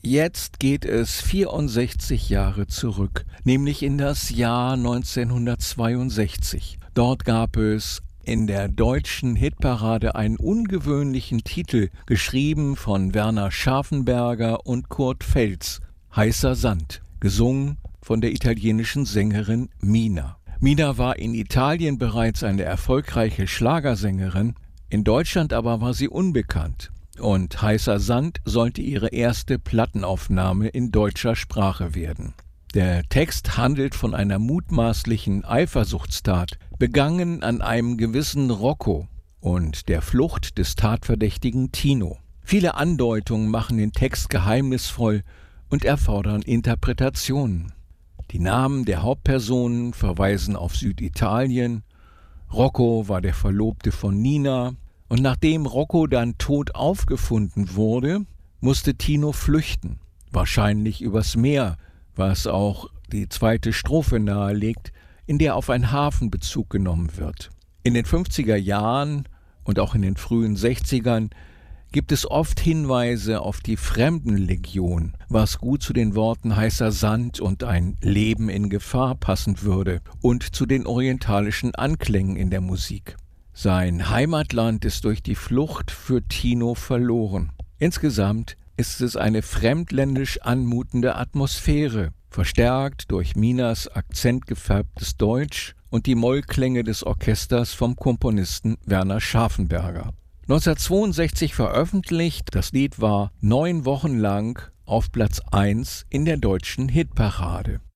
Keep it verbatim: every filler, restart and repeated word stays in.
Jetzt geht es vierundsechzig Jahre zurück, nämlich in das Jahr neunzehnhundertzweiundsechzig. Dort gab es in der deutschen Hitparade einen ungewöhnlichen Titel, geschrieben von Werner Scharfenberger und Kurt Feltz, Heißer Sand, gesungen von der italienischen Sängerin Mina. Mina war in Italien bereits eine erfolgreiche Schlagersängerin, in Deutschland aber war sie unbekannt. Und Heißer Sand sollte ihre erste Plattenaufnahme in deutscher Sprache werden. Der Text handelt von einer mutmaßlichen Eifersuchtstat, begangen an einem gewissen Rocco und der Flucht des tatverdächtigen Tino. Viele Andeutungen machen den Text geheimnisvoll und erfordern Interpretationen. Die Namen der Hauptpersonen verweisen auf Süditalien. Rocco war der Verlobte von Nina. Und nachdem Rocco dann tot aufgefunden wurde, musste Tino flüchten, wahrscheinlich übers Meer, was auch die zweite Strophe nahelegt, in der auf einen Hafen Bezug genommen wird. In den fünfziger Jahren und auch in den frühen sechzigern gibt es oft Hinweise auf die Fremdenlegion, was gut zu den Worten heißer Sand und ein Leben in Gefahr passen würde und zu den orientalischen Anklängen in der Musik. Sein Heimatland ist durch die Flucht für Tino verloren. Insgesamt ist es eine fremdländisch anmutende Atmosphäre, verstärkt durch Minas akzentgefärbtes Deutsch und die Mollklänge des Orchesters vom Komponisten Werner Scharfenberger. neunzehnhundertzweiundsechzig veröffentlicht, das Lied war neun Wochen lang auf Platz eins in der deutschen Hitparade.